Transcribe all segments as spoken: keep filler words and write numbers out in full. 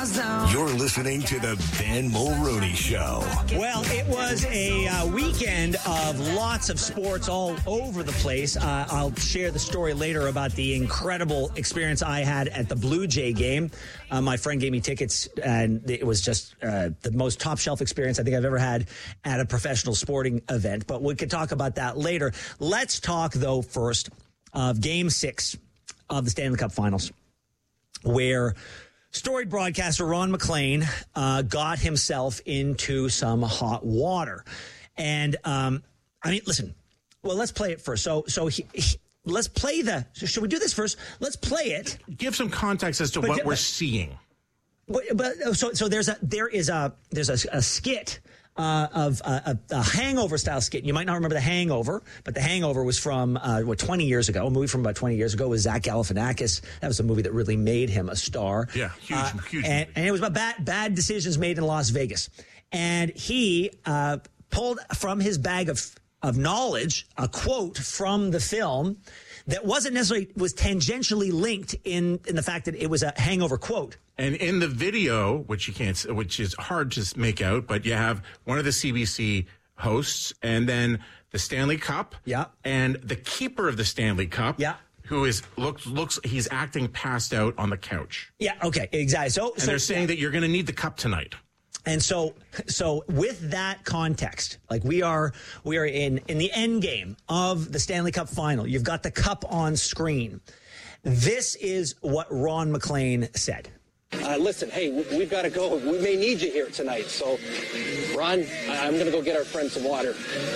You're listening to the Ben Mulroney Show. Well, it was a uh, weekend of lots of sports all over the place. Uh, I'll share the story later about the incredible experience I had at the Blue Jay game. Uh, my friend gave me tickets, and it was just uh, the most top-shelf experience I think I've ever had at a professional sporting event. But we could talk about that later. Let's talk, though, first of Game six of the Stanley Cup Finals, where storied broadcaster Ron MacLean uh, got himself into some hot water. And, um, I mean, listen, well, let's play it first. So, so he, he, let's play the, should we do this first? Let's play it. Give some context as to but, what but, we're seeing. But, but so, so there's a, there is a, there's a, a skit Uh, of uh, a, a Hangover-style skit. You might not remember The Hangover, but The Hangover was from, uh, what, twenty years ago, a movie from about twenty years ago with Zach Galifianakis. That was a movie that really made him a star. Yeah, huge, uh, huge and, movie. and it was about bad, bad decisions made in Las Vegas. And he uh, pulled from his bag of, of knowledge a quote from the film that wasn't necessarily, was tangentially linked in, in the fact that it was a Hangover quote. And in the video, which you can't, which is hard to make out, but you have one of the C B C hosts, and then the Stanley Cup, yeah, and the keeper of the Stanley Cup, yeah, who is looks looks he's acting passed out on the couch. Yeah, okay, exactly. So, and so, they're saying yeah. that you're going to need the cup tonight. And so, so with that context, like we are, we are in in the end game of the Stanley Cup Final. You've got the cup on screen. This is what Ron MacLean said. Uh, listen, hey, we've got to go. We may need you here tonight. So, Ron, I'm going to go get our friend some water.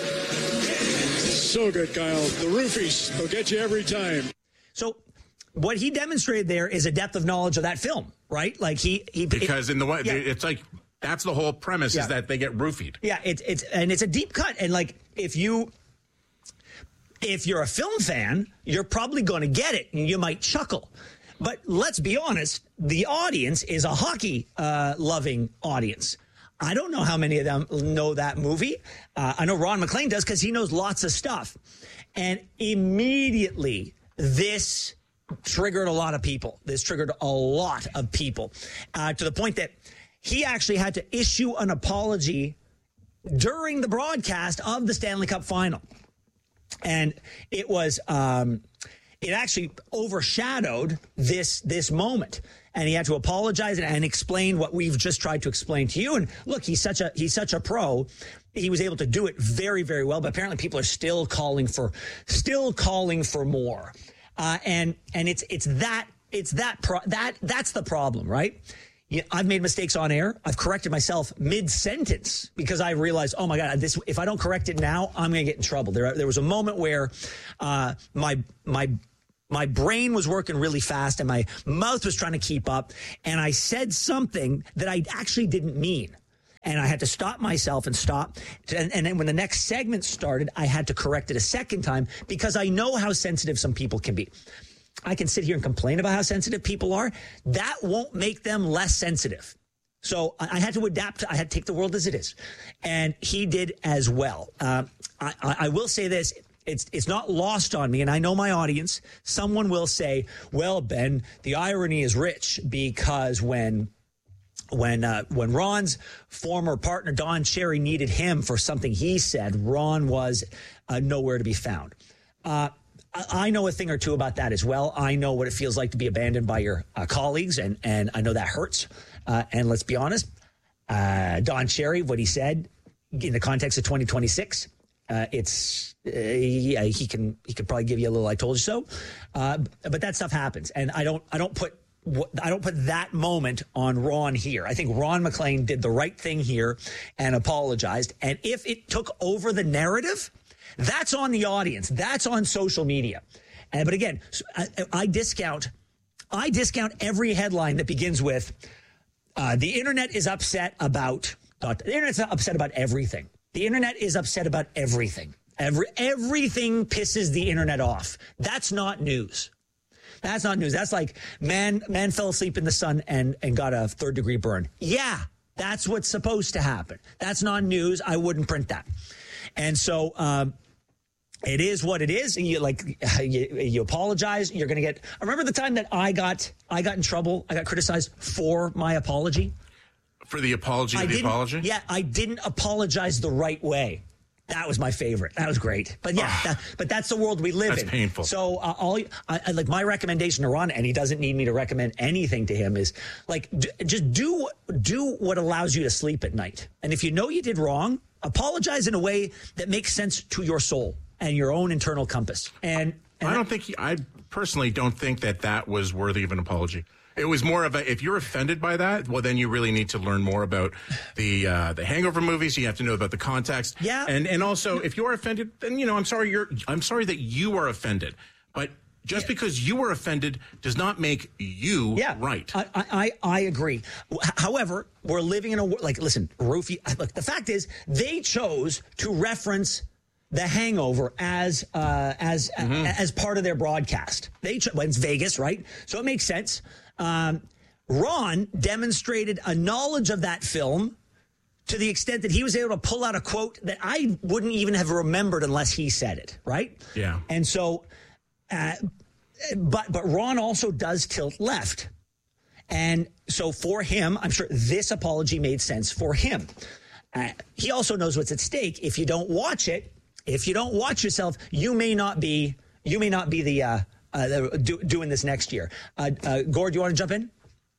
So good, Kyle. The roofies, they'll get you every time. So what he demonstrated there is a depth of knowledge of that film, right? Like he... he because it, in the way, yeah. it's like, that's the whole premise, yeah. is that they get roofied. Yeah, it's it's and it's a deep cut. And like, if you... If you're a film fan, you're probably going to get it, and you might chuckle. But let's be honest, the audience is a hockey-loving uh, audience. I don't know how many of them know that movie. Uh, I know Ron MacLean does because he knows lots of stuff. And immediately, this triggered a lot of people. This triggered a lot of people uh, to the point that he actually had to issue an apology during the broadcast of the Stanley Cup Final. And it was... Um, It actually overshadowed this this moment, and he had to apologize and, and explain what we've just tried to explain to you. And look, he's such a he's such a pro. He was able to do it very, very well. But apparently, people are still calling for still calling for more. Uh, and and it's it's that it's that pro- that that's the problem, right? Yeah, I've made mistakes on air. I've corrected myself mid-sentence because I realized, oh my God, this if I don't correct it now, I'm going to get in trouble. There there was a moment where uh, my my. My brain was working really fast and my mouth was trying to keep up. And I said something that I actually didn't mean. And I had to stop myself and stop. And, and then when the next segment started, I had to correct it a second time because I know how sensitive some people can be. I can sit here and complain about how sensitive people are. That won't make them less sensitive. So I had to adapt. I had to take the world as it is. And he did as well. Uh, I, I will say this. It's it's not lost on me, and I know my audience. Someone will say, well, Ben, the irony is rich because when when uh, when Ron's former partner, Don Cherry, needed him for something he said, Ron was uh, nowhere to be found. Uh, I, I know a thing or two about that as well. I know what it feels like to be abandoned by your uh, colleagues, and, and I know that hurts. Uh, and let's be honest, uh, Don Cherry, what he said in the context of twenty twenty-six, Uh, it's uh, yeah, he can he can probably give you a little "I told you so," uh, but that stuff happens, and I don't I don't put I don't put that moment on Ron here. I think Ron MacLean did the right thing here and apologized. And if it took over the narrative, that's on the audience. That's on social media. And but again, I, I discount I discount every headline that begins with uh, "the internet is upset about." The internet's upset about everything. The internet is upset about everything. Every, everything pisses the internet off. That's not news. That's not news. That's like man man fell asleep in the sun and, and got a third degree burn. Yeah, that's what's supposed to happen. That's not news. I wouldn't print that. And so um, It is what it is. You like you, you apologize. You're going to get. I remember the time that I got I got in trouble. I got criticized for my apology. For the apology I of the didn't, apology? Yeah, I didn't apologize the right way. That was my favorite. That was great. But yeah, that, but that's the world we live that's in. That's painful. So uh, all I, I, like my recommendation to Ron, and he doesn't need me to recommend anything to him, is like d- just do do what allows you to sleep at night. And if you know you did wrong, apologize in a way that makes sense to your soul and your own internal compass. And, and I don't think he, I personally don't think that that was worthy of an apology. It was more of a, if you're offended by that, well, then you really need to learn more about the uh, the Hangover movies. You have to know about the context. Yeah. And and also, if you're offended, then, you know, I'm sorry you're, I'm sorry that you are offended. But just yeah. because you were offended does not make you yeah. right. I, I, I agree. However, we're living in a, like, listen, Roofy, look, the fact is they chose to reference The Hangover as uh, as mm-hmm. as part of their broadcast. They ch- well, it's Vegas, right? So it makes sense. Um, Ron demonstrated a knowledge of that film to the extent that he was able to pull out a quote that I wouldn't even have remembered unless he said it, right? Yeah. And so, uh, but but Ron also does tilt left, and so for him, I'm sure this apology made sense for him. Uh, he also knows what's at stake. If you don't watch it. If you don't watch yourself, you may not be you may not be the uh, uh, the, do, doing this next year. Uh, uh, Gord, you want to jump in?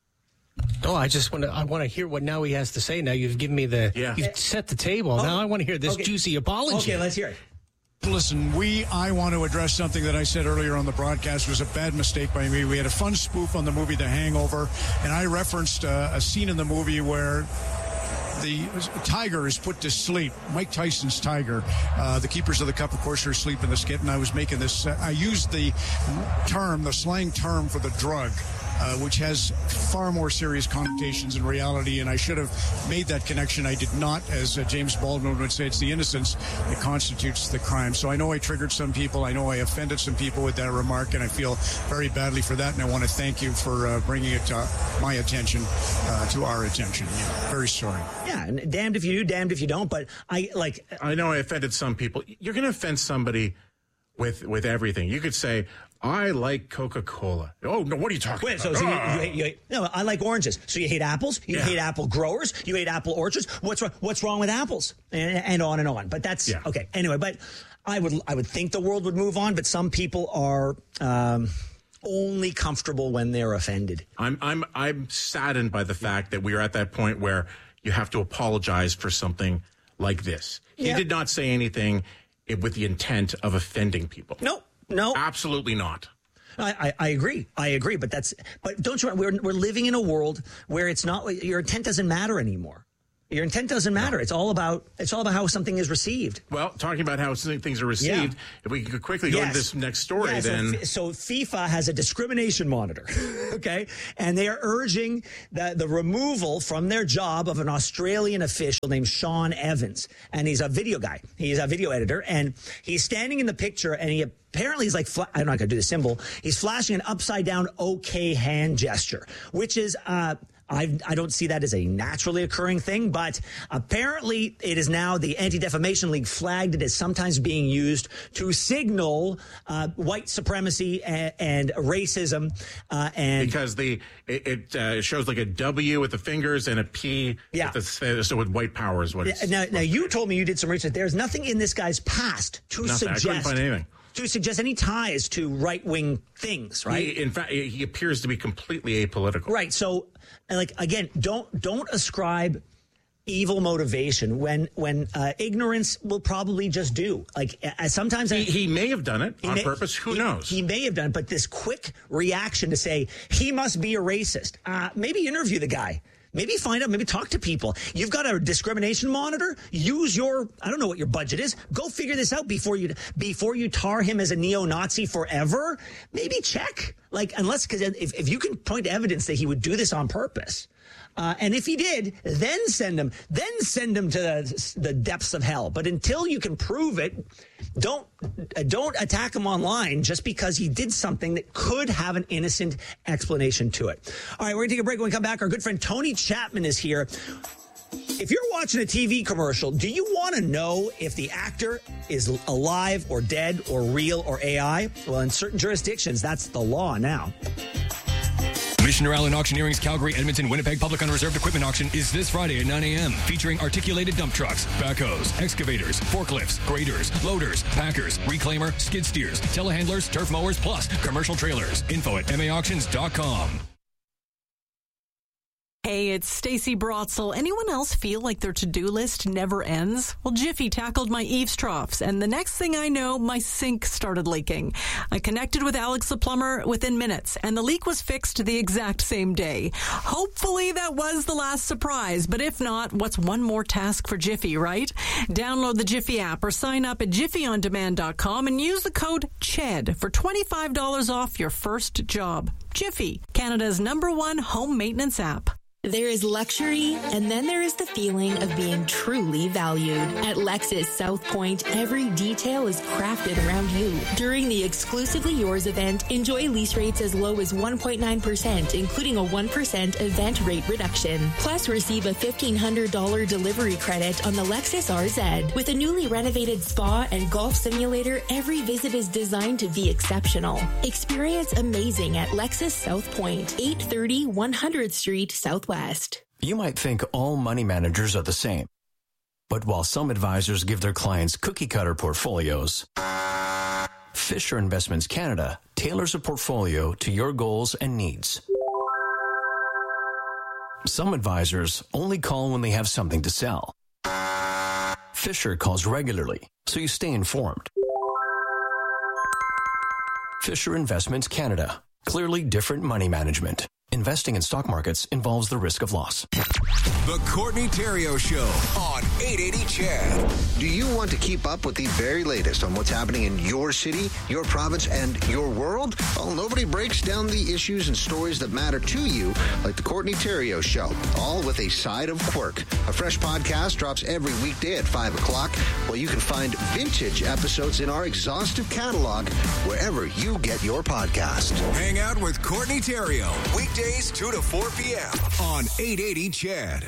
No, I just want to. I want to hear what now he has to say. Now you've given me the. Yeah. You've set the table. Oh, now I want to hear this okay. juicy apology. Okay, let's hear it. Listen, we, I want to address something that I said earlier on the broadcast. It was a bad mistake by me. We had a fun spoof on the movie The Hangover, and I referenced uh, a scene in the movie where the tiger is put to sleep. Mike Tyson's tiger. Uh, the keepers of the cup, of course, are asleep in the skit, and I was making this. Uh, I used the term, the slang term for the drug, uh, which has far more serious connotations in reality, and I should have made that connection. I did not. As uh, James Baldwin would say, it's the innocence that constitutes the crime. So I know I triggered some people. I know I offended some people with that remark, and I feel very badly for that, and I want to thank you for uh, bringing it to my attention, uh, to our attention. Yeah, very sorry. Yeah, and damned if you do, damned if you don't. But I like. I know I offended some people. You're going to offend somebody with with everything. You could say, I like Coca-Cola. Oh, no, what are you talking Wait, about? so, so ah. you, you, you, you, no, I like oranges. So you hate apples? You Yeah. hate apple growers? You hate apple orchards? What's wrong, what's wrong with apples? And, and on and on. But that's, Yeah. okay. Anyway, but I would I would think the world would move on, but some people are um, only comfortable when they're offended. I'm I'm I'm saddened by the fact that we are at that point where you have to apologize for something like this. He Yeah. did not say anything with the intent of offending people. No, no. Absolutely not. I, I, I agree. I agree. But that's but don't you we're we're living in a world where it's not your intent doesn't matter anymore. Your intent doesn't matter. No. It's all about it's all about how something is received. Well, talking about how things are received, Yeah. if we could quickly go Yes. into this next story, Yeah, so, then. F- so FIFA has a discrimination monitor, okay? And they are urging the, the removal from their job of an Australian official named Sean Evans. And he's a video guy. He's a video editor. And he's standing in the picture, and he apparently is like, fla- I'm not going to do the symbol. He's flashing an upside down okay hand gesture, which is... uh I, I don't see that as a naturally occurring thing, but apparently it is now the Anti-Defamation League flagged it as sometimes being used to signal uh, white supremacy and, and racism. Uh, and because the it, it uh, shows like a W with the fingers and a P Yeah. with the, so with white power is what it's. now, now you told me you did some research. There's nothing in this guy's past to Nothing. I couldn't suggest find anything. to suggest any ties to right-wing things, right? He, in fact, he appears to be completely apolitical. Right. So, like, again, don't don't ascribe evil motivation when when uh, ignorance will probably just do. Like, uh, sometimes He, I, he may have done it on may- purpose. Who he- knows? He may have done it, but this quick reaction to say he must be a racist. Uh, maybe interview the guy. Maybe find out, maybe talk to people. You've got a discrimination monitor. Use your, I don't know what your budget is. Go figure this out before you, before you tar him as a neo-Nazi forever. Maybe check. Like, unless, because if, if you can point to evidence that he would do this on purpose, uh, and if he did, then send him, then send him to the, the depths of hell. But until you can prove it, don't, uh, don't attack him online just because he did something that could have an innocent explanation to it. All right, we're going to take a break. When we come back, our good friend Tony Chapman is here. If you're watching a T V commercial, do you want to know if the actor is alive or dead or real or A I? Well, in certain jurisdictions, that's the law now. Missioner Allen Auctioneering's Calgary, Edmonton, Winnipeg Public Unreserved Equipment Auction is this Friday at nine a.m. featuring articulated dump trucks, backhoes, excavators, forklifts, graders, loaders, packers, reclaimer, skid steers, telehandlers, turf mowers, plus commercial trailers. Info at m a auctions dot com. Hey, it's Stacey Brotzel. Anyone else feel like their to-do list never ends? Well, Jiffy tackled my eaves troughs, and the next thing I know, my sink started leaking. I connected with Alex the plumber within minutes, and the leak was fixed the exact same day. Hopefully that was the last surprise, but if not, what's one more task for Jiffy, right? Download the Jiffy app or sign up at jiffy on demand dot com and use the code C H E D for twenty-five dollars off your first job. Jiffy, Canada's number one home maintenance app. There is luxury, and then there is the feeling of being truly valued. At Lexus South Point, every detail is crafted around you. During the Exclusively Yours event, enjoy lease rates as low as one point nine percent, including a one percent event rate reduction. Plus, receive a fifteen hundred dollars delivery credit on the Lexus R Z. With a newly renovated spa and golf simulator, every visit is designed to be exceptional. Experience amazing at Lexus South Point, eight thirty one hundredth Street Southwest. You might think all money managers are the same. But while some advisors give their clients cookie-cutter portfolios, Fisher Investments Canada tailors a portfolio to your goals and needs. Some advisors only call when they have something to sell. Fisher calls regularly, so you stay informed. Fisher Investments Canada. Clearly different money management. Investing in stock markets involves the risk of loss. The Courtney Theriault Show on eight eighty C H E D. Do you want to keep up with the very latest on what's happening in your city, your province, and your world? Well, nobody breaks down the issues and stories that matter to you like the Courtney Theriault Show, all with a side of quirk. A fresh podcast drops every weekday at five o'clock, while you can find vintage episodes in our exhaustive catalog wherever you get your podcast. Hang out with Courtney Theriault, weekdays two to four p.m. on eight eighty C H E D.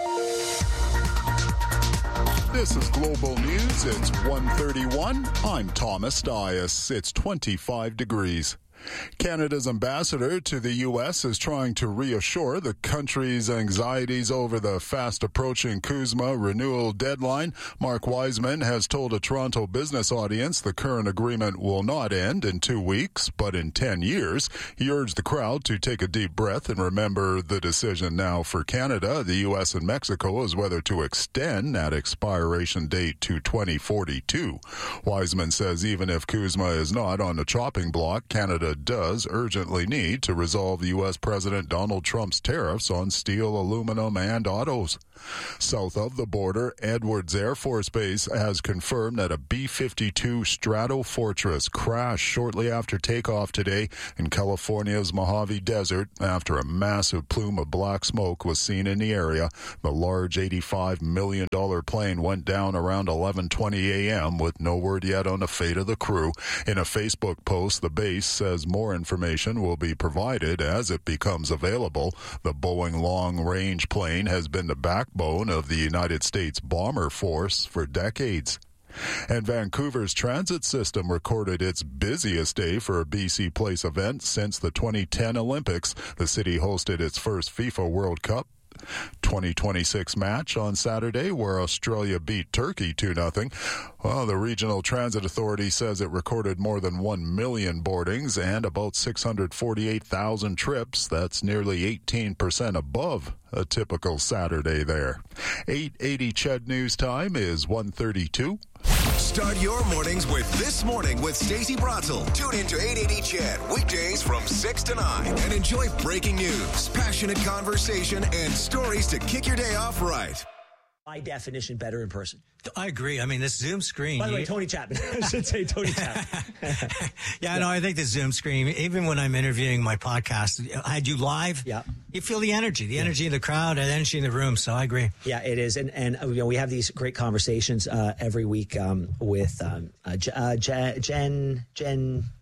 This is Global News. It's one thirty-one. I'm Thomas Dias. It's twenty-five degrees. Canada's ambassador to the U S is trying to reassure the country's anxieties over the fast-approaching CUSMA renewal deadline. Mark Wiseman has told a Toronto business audience the current agreement will not end in two weeks, but in ten years. He urged the crowd to take a deep breath and remember the decision now for Canada, the U S, and Mexico is whether to extend that expiration date to twenty forty-two. Wiseman says even if CUSMA is not on the chopping block, Canada does urgently need to resolve U S. President Donald Trump's tariffs on steel, aluminum, and autos. South of the border, Edwards Air Force Base has confirmed that a B fifty-two Stratofortress crashed shortly after takeoff today in California's Mojave Desert after a massive plume of black smoke was seen in the area. The large eighty-five million dollars plane went down around eleven twenty a.m. with no word yet on the fate of the crew. In a Facebook post, the base says more information will be provided as it becomes available. The Boeing long-range plane has been the backbone of the United States Bomber Force for decades. And Vancouver's transit system recorded its busiest day for a B C Place event since the twenty ten Olympics. The city hosted its first FIFA World Cup twenty twenty-six match on Saturday, where Australia beat Turkey two nothing. Well, the Regional Transit Authority says it recorded more than one million boardings and about six hundred forty-eight thousand trips. That's nearly eighteen percent above a typical Saturday there. eight eighty C H E D News Time is one thirty-two. Start your mornings with This Morning with Stacey Brotzel. Tune in to eight eighty C H E D weekdays from six to nine and enjoy breaking news, passionate conversation, and stories to kick your day off right. By definition, better in person. I agree. I mean, this Zoom screen. By the you, way, Tony Chapman. I should say Tony Chapman. yeah, yeah, no, I think the Zoom screen, even when I'm interviewing my podcast, I do live. Yeah. You feel the energy, the energy yeah. in the crowd, and the energy in the room. So I agree. Yeah, it is. And, and you know, we have these great conversations uh, every week um, with um, uh, uh, Jen, Jen,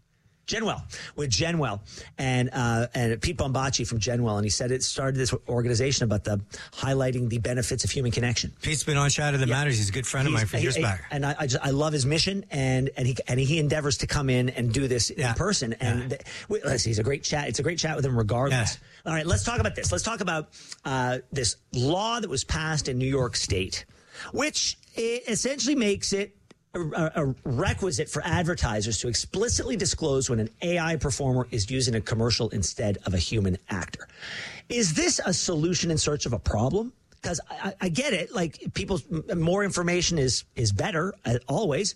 Genwell, with Genwell, and uh, and Pete Bombaci from Genwell, and he said it started this organization about the highlighting the benefits of human connection. Pete's been on Shadow That yeah. Matters. He's a good friend He's, of mine for years he, back, and I I, just, I love his mission, and and he and he endeavors to come in and do this yeah. in person. And yeah. we, let's see, he's a great chat. It's a great chat with him, regardless. Yeah. All right, let's talk about this. Let's talk about uh, this law that was passed in New York State, which essentially makes it A, a requisite for advertisers to explicitly disclose when an A I performer is using a commercial instead of a human actor. Is this a solution in search of a problem? Because I, I get it. Like, people's more information is is better, uh, always.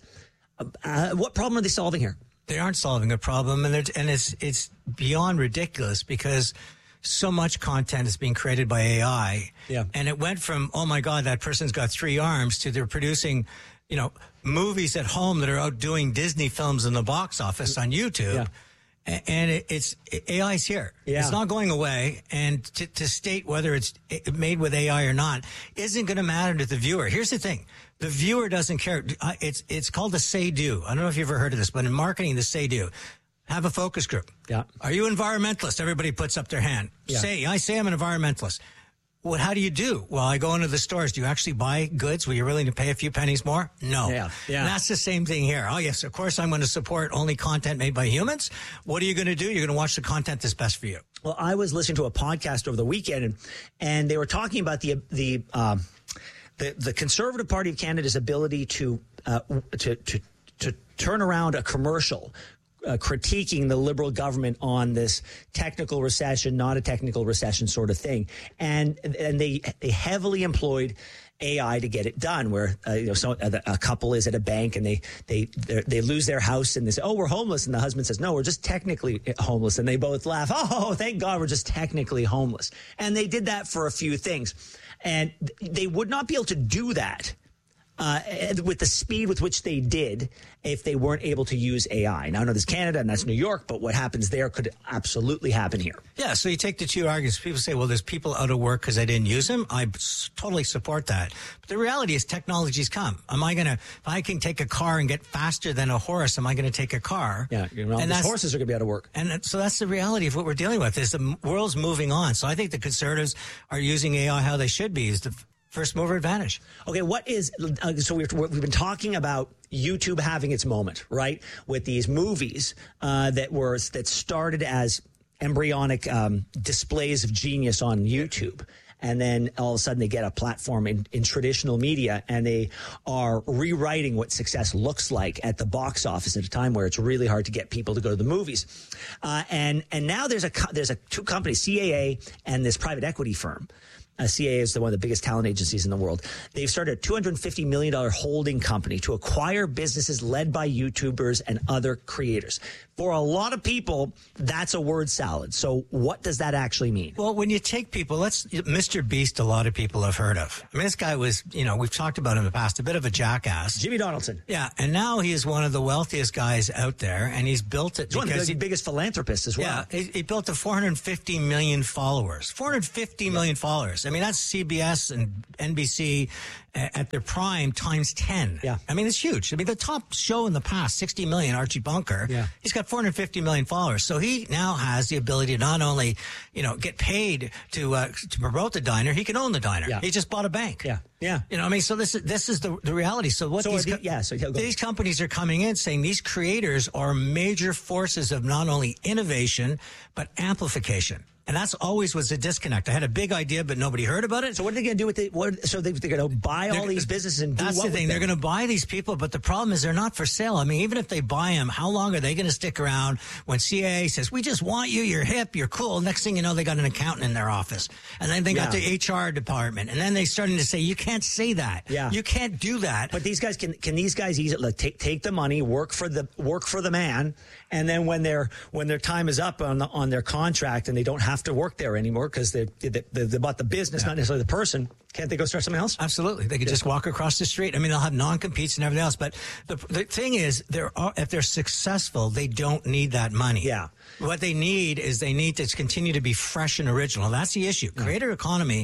Uh, what problem are they solving here? They aren't solving a problem, and and it's it's beyond ridiculous because so much content is being created by A I. Yeah. And it went from, oh my God, that person's got three arms, to they're producing, you know, movies at home that are outdoing Disney films in the box office on YouTube. Yeah. And it, it's A I's here. Yeah. It's not going away. And to, to state whether it's made with A I or not isn't going to matter to the viewer. Here's the thing. The viewer doesn't care. It's, it's called the say-do. I don't know if you've ever heard of this, but in marketing, the say-do. Have a focus group. Yeah. Are you environmentalist? Everybody puts up their hand. Yeah. Say, I say I'm an environmentalist. Well, how do you do? Well, I go into the stores. Do you actually buy goods where you're willing to pay a few pennies more? No. Yeah, yeah. And that's the same thing here. Oh, yes, of course I'm going to support only content made by humans. What are you going to do? You're going to watch the content that's best for you. Well, I was listening to a podcast over the weekend, and, and they were talking about the the, um, the the Conservative Party of Canada's ability to uh, to to to turn around a commercial Uh, critiquing the Liberal government on this technical recession, not a technical recession sort of thing, and and they they heavily employed A I to get it done. Where uh, you know, so a, a couple is at a bank and they they they lose their house and they say, "Oh, we're homeless," and the husband says, "No, we're just technically homeless," and they both laugh. "Oh, thank God, we're just technically homeless." And they did that for a few things, and they would not be able to do that Uh, with the speed with which they did if they weren't able to use A I. Now, I know there's Canada and that's New York, but what happens there could absolutely happen here. Yeah, so you take the two arguments. People say, well, there's people out of work because I didn't use them. I totally support that. But the reality is technology's come. Am I going to, if I can take a car and get faster than a horse, am I going to take a car? Yeah, you know, and those horses are going to be out of work. And so that's the reality of what we're dealing with is the world's moving on. So I think the Conservatives are using A I how they should be, is the first mover advantage. Okay, what is, uh, so we've, we've been talking about YouTube having its moment, right? With these movies uh, that were, that started as embryonic um, displays of genius on YouTube. And then all of a sudden they get a platform in, in traditional media and they are rewriting what success looks like at the box office at a time where it's really hard to get people to go to the movies. Uh, and, and now there's a, there's a two companies, C A A and this private equity firm. Uh, C A A is the one of the biggest talent agencies in the world. They've started a two hundred fifty million dollars holding company to acquire businesses led by YouTubers and other creators. For a lot of people, that's a word salad. So what does that actually mean? Well, when you take people, let's, Mister Beast, a lot of people have heard of. I mean, this guy was, you know, we've talked about him in the past, a bit of a jackass. Jimmy Donaldson. Yeah, and now he is one of the wealthiest guys out there, and he's built it he's one of the he, biggest philanthropists as well. Yeah, he, he built a four hundred fifty million followers. four hundred fifty million followers. I mean, that's C B S and N B C at their prime times ten. Yeah. I mean, it's huge. I mean, the top show in the past, sixty million, Archie Bunker. Yeah. He's got four hundred fifty million followers. So he now has the ability to not only, you know, get paid to uh, to promote the diner, he can own the diner. Yeah. He just bought a bank. Yeah. Yeah. You know, I mean, so this is, this is the, the reality. So what so these, the, yeah, so, yeah, these companies are coming in saying these creators are major forces of not only innovation, but amplification. And that's always was a disconnect. I had a big idea, but nobody heard about it. So what are they going to do with it? What, so they, they're going to buy all these businesses and do that's what the thing. They're going to buy these people, but the problem is they're not for sale. I mean, even if they buy them, how long are they going to stick around when C A A says, we just want you, you're hip, you're cool. Next thing you know, they got an accountant in their office. And then they got yeah. the H R department. And then they're starting to say, you can't say that. Yeah. You can't do that. But these guys, can can these guys easily like, take take the money, work for the work for the man, and then when their when their time is up on the, on their contract and they don't have to work there anymore, because they, they, they bought the business, yeah. not necessarily the person. Can't they go start something else? Absolutely. They could yeah. just walk across the street. I mean, they'll have non-competes and everything else. But the, the thing is, they're, if they're successful, they don't need that money. Yeah. What they need is they need to continue to be fresh and original. That's the issue. Yeah. Creator economy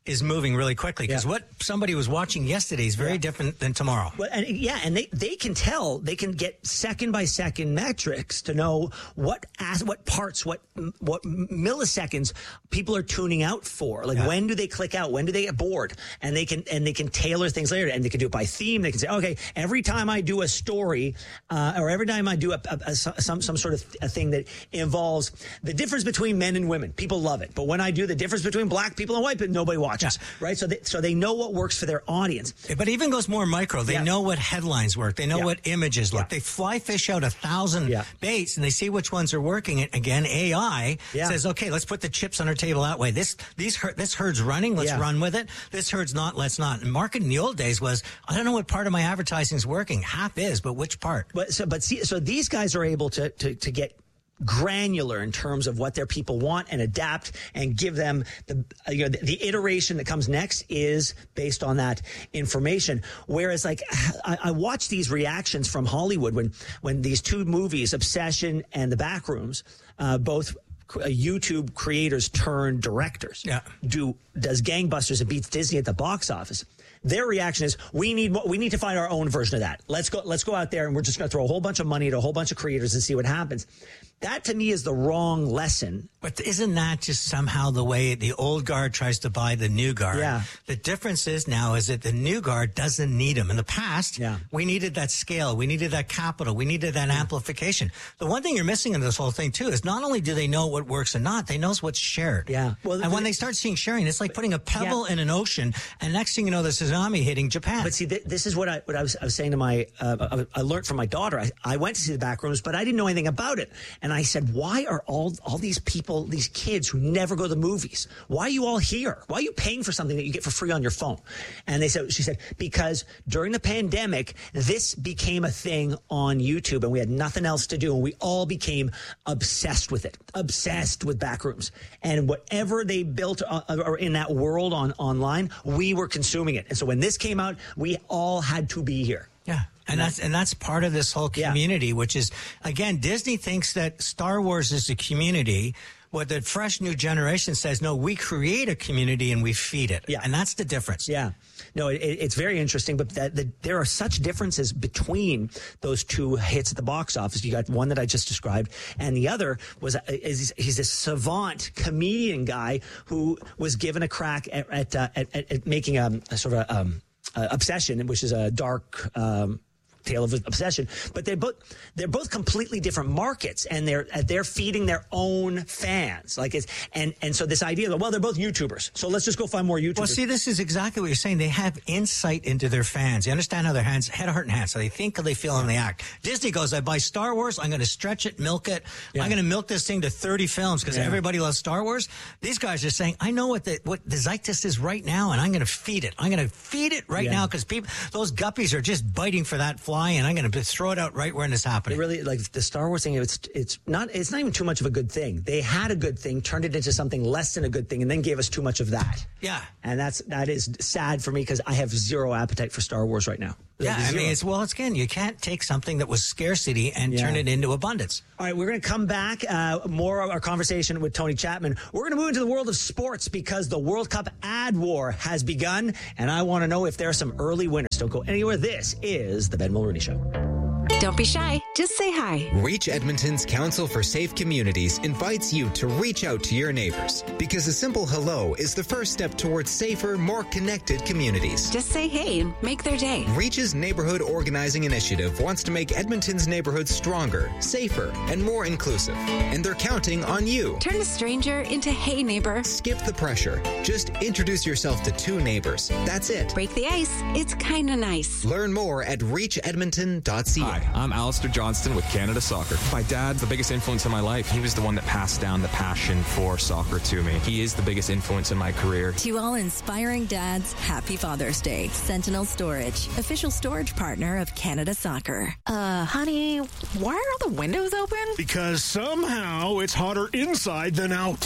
is moving really quickly because Yeah. what somebody was watching yesterday is very Yeah. different than tomorrow. Well, and yeah, and they, they can tell, they can get second by second metrics to know what as, what parts, what what milliseconds people are tuning out for. Like Yeah. when do they click out? When do they get bored? And they can and they can tailor things later. And they can do it by theme. They can say, okay, every time I do a story, uh, or every time I do a, a, a some some sort of a thing that involves the difference between men and women, people love it. But when I do the difference between black people and white people, nobody watches. Right? So they, so they know what works for their audience. But it even goes more micro. They Yeah. know what headlines work. They know Yeah. what images look. Yeah. They fly fish out a thousand Yeah. baits and they see which ones are working. And again, A I Yeah. says, okay, let's put the chips on our table that way. This these her- this herd's running. Let's Yeah. run with it. This herd's not. Let's not. And marketing in the old days was, I don't know what part of my advertising is working. Half is, but which part? But so, but see, so these guys are able to to, to get granular in terms of what their people want and adapt and give them the you know the, the iteration that comes next is based on that information. Whereas, like I, I watch these reactions from Hollywood when when these two movies, Obsession and The Backrooms, uh, both uh, YouTube creators turned directors. Yeah. Do does gangbusters and beats Disney at the box office. Their reaction is, we need we need to find our own version of that. Let's go let's go out there and we're just going to throw a whole bunch of money at a whole bunch of creators and see what happens. That to me is the wrong lesson. But isn't that just somehow the way the old guard tries to buy the new guard? Yeah. The difference is now is that the new guard doesn't need them. In the past, Yeah. we needed that scale. We needed that capital. We needed that amplification. The one thing you're missing in this whole thing, too, is not only do they know what works and not, they know what's shared. Yeah. Well, and when they start seeing sharing, it's like putting a pebble Yeah. in an ocean, and next thing you know, the tsunami hitting Japan. But see, th- this is what I what I was, I was saying to my uh, I, I learned from my daughter. I, I went to see The Backrooms, but I didn't know anything about it. And I said, why are all all these people, these kids who never go to the movies, why are you all here? Why are you paying for something that you get for free on your phone? And they said, she said, because during the pandemic, this became a thing on YouTube, and we had nothing else to do, and we all became obsessed with it, obsessed with Backrooms, and whatever they built uh, or in that world on online, we were consuming it. And so when this came out, we all had to be here. Yeah. And that's and that's part of this whole community, yeah. which is, again, Disney thinks that Star Wars is a community. What the fresh new generation says, no, we create a community and we feed it. Yeah. And that's the difference. Yeah. No, it, it's very interesting, but that, the, there are such differences between those two hits at the box office. You got one that I just described, and the other was is he's a savant comedian guy who was given a crack at at, uh, at, at making a, a sort of a, um, uh, Obsession, which is a dark um, tale of obsession. But they're both they're both completely different markets, and they're they're feeding their own fans. Like it's and and so this idea that, well, they're both YouTubers, so let's just go find more YouTubers. Well, see, this is exactly what you're saying. They have insight into their fans. They understand how their hands, head, heart, and hands. So they think, how they feel, and they act. Disney goes, I buy Star Wars. I'm going to stretch it, milk it. Yeah. I'm going to milk this thing to thirty films because yeah. everybody loves Star Wars. These guys are saying, I know what the what the zeitgeist is right now, and I'm going to feed it. I'm going to feed it right yeah. now because people, those guppies are just biting for that fly, and I'm going to throw it out right when it's happening. It really, like the Star Wars thing, it's it's not it's not even too much of a good thing. They had a good thing, turned it into something less than a good thing, and then gave us too much of that. Yeah, and that's that is sad for me because I have zero appetite for Star Wars right now. Yeah, like I mean, it's well, it's again, you can't take something that was scarcity and yeah. turn it into abundance. All right, we're going to come back. Uh, more of our conversation with Tony Chapman. We're going to move into the world of sports because the World Cup ad war has begun, and I want to know if there are some early winners. Don't go anywhere. This is the Ben Mulrooney Show. Don't be shy. Just say hi. Reach Edmonton's Council for Safe Communities invites you to reach out to your neighbors because a simple hello is the first step towards safer, more connected communities. Just say hey and make their day. Reach's Neighborhood Organizing Initiative wants to make Edmonton's neighborhoods stronger, safer, and more inclusive. And they're counting on you. Turn a stranger into hey neighbor. Skip the pressure. Just introduce yourself to two neighbors. That's it. Break the ice. It's kind of nice. Learn more at reach edmonton dot c a. Hi, I'm Alistair Johnston with Canada Soccer. My dad's the biggest influence in my life. He was the one that passed down the passion for soccer to me. He is the biggest influence in my career. To all inspiring dads, happy Father's Day. Sentinel Storage, official storage partner of Canada Soccer. Uh, honey, why are all the windows open? Because somehow it's hotter inside than out.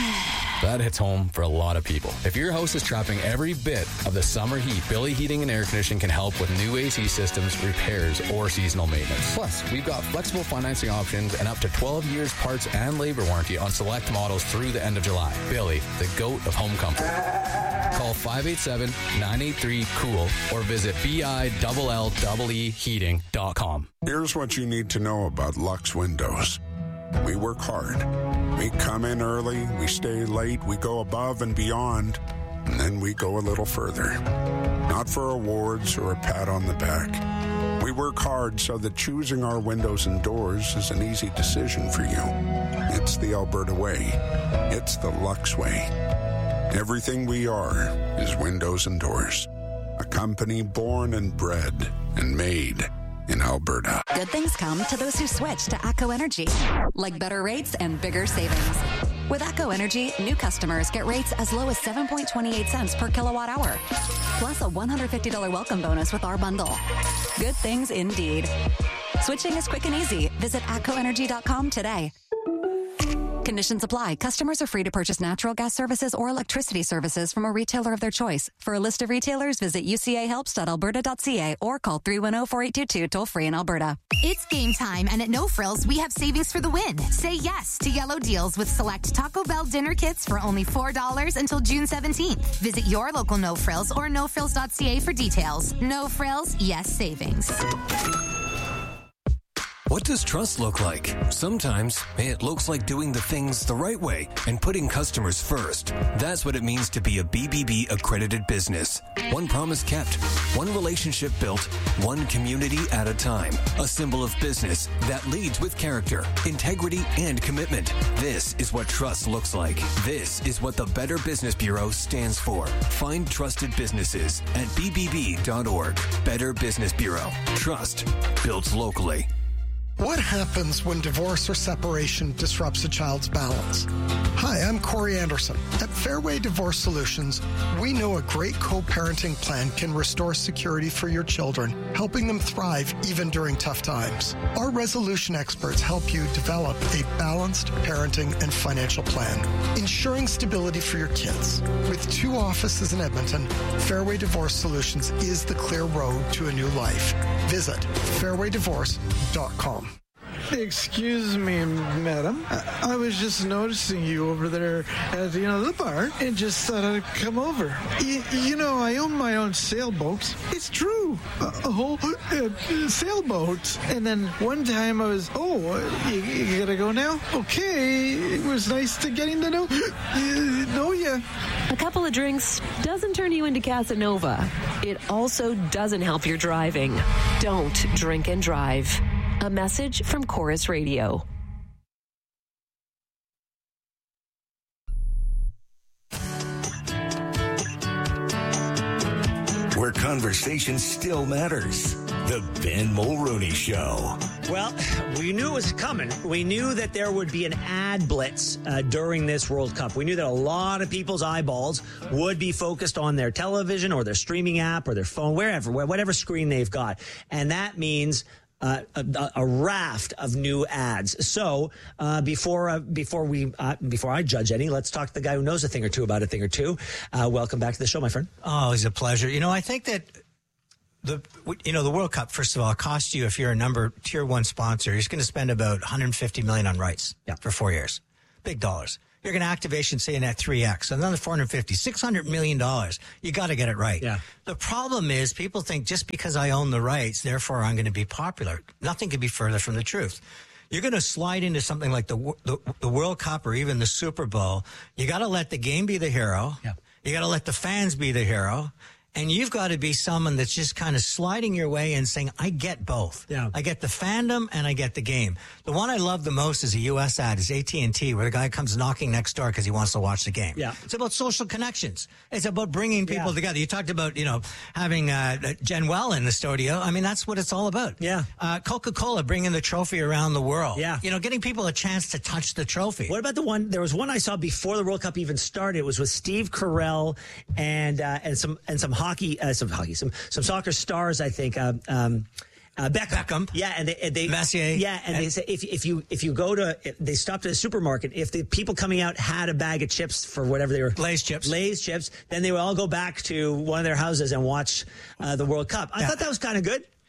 That hits home for a lot of people. If your house is trapping every bit of the summer heat, Billy Heating and Air Conditioning can help with new A C systems, repairs, or seasonal maintenance. Plus, we've got flexible financing options and up to twelve years parts and labor warranty on select models through the end of July. Billy, the GOAT of home comfort. Call Call five eight seven, nine eight three, cool or visit B I L L E E heating dot com. Here's what you need to know about Lux Windows. We work hard. We come in early, we stay late, we go above and beyond, and then we go a little further. Not for awards or a pat on the back. We work hard so that choosing our windows and doors is an easy decision for you. It's the Alberta way. It's the Lux way. Everything we are is windows and doors. A company born and bred and made in Alberta. Good things come to those who switch to ATCO Energy, like better rates and bigger savings. With ATCO Energy, new customers get rates as low as seven point two eight cents per kilowatt hour, plus a one hundred fifty dollars welcome bonus with our bundle. Good things indeed. Switching is quick and easy. Visit atco energy dot com today. Conditions apply. Customers are free to purchase natural gas services or electricity services from a retailer of their choice. For a list of retailers, visit u c a helps dot alberta dot c a or call three one zero, four eight two two, toll free in Alberta. It's game time, and at No Frills, we have savings for the win. Say yes to yellow deals with select Taco Bell dinner kits for only four dollars until June seventeenth. Visit your local No Frills or no frills dot c a for details. No Frills, yes savings. What does trust look like? Sometimes it looks like doing the things the right way and putting customers first. That's what it means to be a B B B accredited business. One promise kept, one relationship built, one community at a time. A symbol of business that leads with character, integrity, and commitment. This is what trust looks like. This is what the Better Business Bureau stands for. Find trusted businesses at b b b dot org. Better Business Bureau. Trust built locally. What happens when divorce or separation disrupts a child's balance? Hi, I'm Corey Anderson. At Fairway Divorce Solutions, we know a great co-parenting plan can restore security for your children, helping them thrive even during tough times. Our resolution experts help you develop a balanced parenting and financial plan, ensuring stability for your kids. With two offices in Edmonton, Fairway Divorce Solutions is the clear road to a new life. Visit fairway divorce dot com. Excuse me, madam. I, I was just noticing you over there at, you know, the bar and just thought I'd come over. Y- you know, I own my own sailboat. It's true. A, a whole uh, sailboat. And then one time I was, oh, you, you gotta go now? Okay. It was nice to getting to know, uh, know ya. A couple of drinks doesn't turn you into Casanova. It also doesn't help your driving. Don't drink and drive. A message from Chorus Radio. Where conversation still matters. The Ben Mulroney Show. Well, we knew it was coming. We knew that there would be an ad blitz uh, during this World Cup. We knew that a lot of people's eyeballs would be focused on their television or their streaming app or their phone, wherever, whatever screen they've got. And that means Uh, a, a raft of new ads. So uh, before uh, before we uh, before I judge any, let's talk to the guy who knows a thing or two about a thing or two. Uh, welcome back to the show, my friend. Oh, it's a pleasure. You know, I think that the you know the World Cup, first of all, costs you, if you're a number tier one sponsor, you're going to spend about one hundred fifty million dollars on rights yeah. for four years. Big dollars. You're going to activation, say, in that three X, another four hundred fifty, six hundred million dollars. You got to get it right. Yeah. The problem is people think just because I own the rights, therefore I'm going to be popular. Nothing could be further from the truth. You're going to slide into something like the, the the World Cup or even the Super Bowl. You got to let the game be the hero. Yeah. You got to let the fans be the hero. And you've got to be someone that's just kind of sliding your way and saying, I get both. Yeah. I get the fandom and I get the game. The one I love the most is a U S ad, is A T and T, where the guy comes knocking next door because he wants to watch the game. Yeah. It's about social connections. It's about bringing people yeah. together. You talked about, you know, having uh, Jen Well in the studio. I mean, that's what it's all about. Yeah. Uh, Coca-Cola bringing the trophy around the world. Yeah. You know, getting people a chance to touch the trophy. What about the one, there was one I saw before the World Cup even started. It was with Steve Carell and, uh, and some, and some hockey, uh, some hockey, some, some soccer stars, I think, uh, um, Uh, Beckham. Beckham. Yeah, and they, and they Messier. Yeah, and, and they say if if you if you go to if they stopped at a supermarket, if the people coming out had a bag of chips for whatever they were Lay's chips, Lay's chips, then they would all go back to one of their houses and watch uh, the World Cup. I yeah. thought that was kind of good.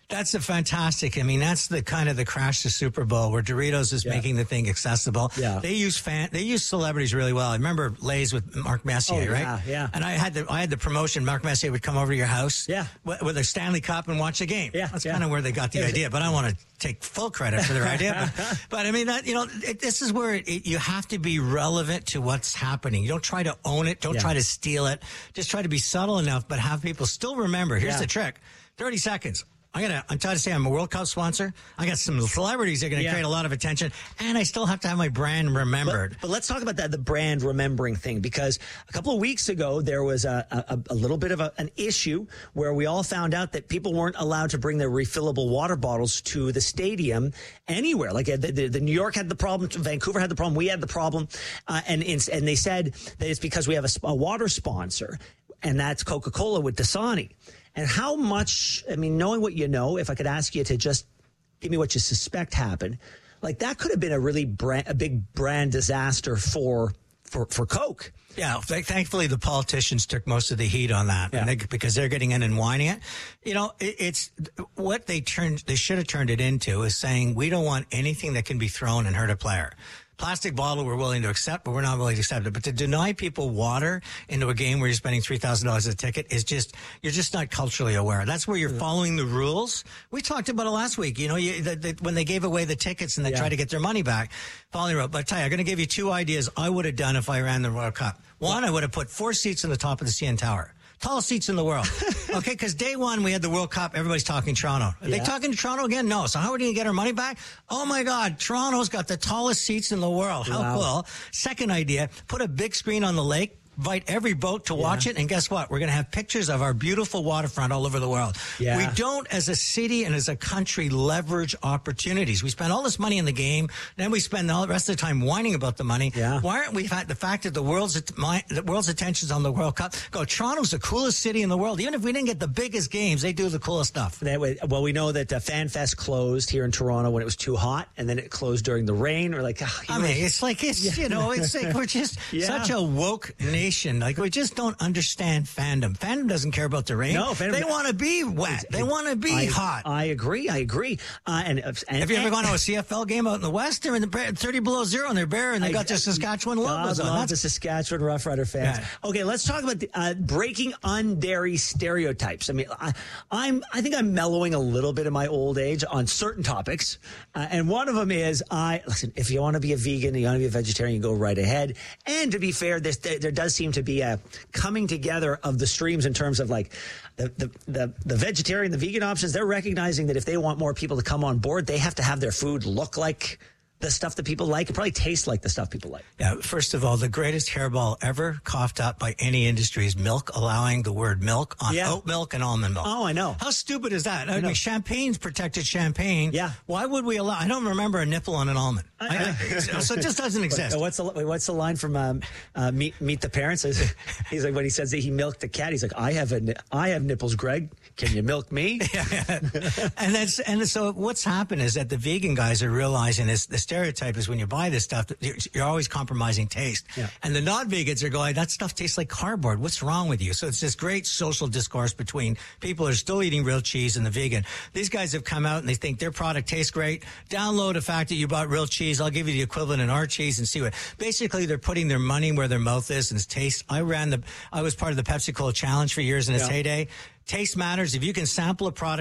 That's a fantastic. I mean, that's the kind of the crash to Super Bowl where Doritos is yeah. making the thing accessible. Yeah. They use fan, they use celebrities really well. I remember Lay's with Mark Messier, oh, yeah, right? Yeah. And I had the I had the promotion. Mark Messier would come over to your house, yeah, with, with a Stanley Cup and watch a game. Yeah, that's yeah. kind of where they got the idea. But I want to take full credit for their idea. But, but I mean, that you know, it, this is where it, it, you have to be relevant to what's happening. You don't try to own it. Don't yeah. try to steal it. Just try to be subtle enough, but have people still remember. Here's yeah. the trick: thirty seconds. I gotta, I'm trying to say I'm a World Cup sponsor. I got some celebrities that are going to yeah. create a lot of attention, and I still have to have my brand remembered. But, but let's talk about that, the brand remembering thing, because a couple of weeks ago, there was a, a, a little bit of a, an issue where we all found out that people weren't allowed to bring their refillable water bottles to the stadium anywhere. Like the, the, the New York had the problem, Vancouver had the problem, we had the problem, uh, and, and they said that it's because we have a, a water sponsor, and that's Coca-Cola with Dasani. And how much, I mean, knowing what you know, if I could ask you to just give me what you suspect happened, like that could have been a really brand, a big brand disaster for for, for Coke. Yeah, thankfully the politicians took most of the heat on that, yeah. and they, because they're getting in and whining it. You know, it, it's what they turned. They should have turned it into is saying we don't want anything that can be thrown and hurt a player. Plastic bottle we're willing to accept, but we're not willing to accept it. But to deny people water into a game where you're spending three thousand dollars a ticket is just, you're just not culturally aware. That's where you're yeah. following the rules. We talked about it last week. You know, you, the, the, when they gave away the tickets and they yeah. tried to get their money back, following the rules. But I tell you, I'm going to give you two ideas I would have done if I ran the World Cup. One, I would have put four seats on the top of the C N Tower. Tallest seats in the world. Okay, because day one we had the World Cup. Everybody's talking Toronto. Are yeah. they talking to Toronto again? No. So how are we going to get our money back? Oh, my God. Toronto's got the tallest seats in the world. How wow. cool. Second idea, put a big screen on the lake. Invite every boat to yeah. watch it, and guess what? We're going to have pictures of our beautiful waterfront all over the world. Yeah. We don't, as a city and as a country, leverage opportunities. We spend all this money in the game, then we spend all the rest of the time whining about the money. Yeah. Why aren't we the fact that the world's the world's attention's on the World Cup? Go, Toronto's the coolest city in the world. Even if we didn't get the biggest games, they do the coolest stuff. That way, well, we know that uh, FanFest closed here in Toronto when it was too hot, and then it closed during the rain. We're like, oh, I know, mean, it's like it's yeah. you know, it's like we're just yeah. such a woke nation. Like we just don't understand fandom. Fandom doesn't care about the rain. No, fandom, they want to be wet. They want to be I, hot. I agree. I agree. Uh, and, and have you ever and, gone to a C F L game out in the West? They're in the thirty below zero, and they're bare, and they I, got the Saskatchewan logos on. That's the Saskatchewan Rough Rider fans. Yeah. Okay, let's talk about the, uh, breaking undairy stereotypes. I mean, I, I'm. I think I'm mellowing a little bit in my old age on certain topics, uh, and one of them is I listen. If you want to be a vegan, you want to be a vegetarian, you go right ahead. And to be fair, this, there, there does seem to be a coming together of the streams in terms of like the, the, the, the vegetarian, the vegan options. They're recognizing that if they want more people to come on board, they have to have their food look like the stuff that people like. It probably tastes like the stuff people like. Yeah, first of all, the greatest hairball ever coughed up by any industry is milk, allowing the word milk on yeah. oat milk and almond milk. Oh, I know. How stupid is that? I, I mean, champagne's protected champagne. Yeah. Why would we allow? I don't remember a nipple on an almond. I, I, so it just doesn't exist. What's the what's the line from um, uh, Meet Meet the Parents? He's like, when he says that he milked the cat, he's like, I have a I have nipples, Greg. Can you milk me? Yeah. and that's and so what's happened is that the vegan guys are realizing this. The stereotype is when you buy this stuff, you're, you're always compromising taste. Yeah. And the non-vegans are going, that stuff tastes like cardboard. What's wrong with you? So it's this great social discourse between people who are still eating real cheese and the vegan. These guys have come out and they think their product tastes great. Download the fact that you bought real cheese. I'll give you the equivalent in our cheese and see what. Basically, they're putting their money where their mouth is and it's taste. I ran the, I was part of the Pepsi Cola Challenge for years in its yeah. heyday. Taste matters. If you can sample a product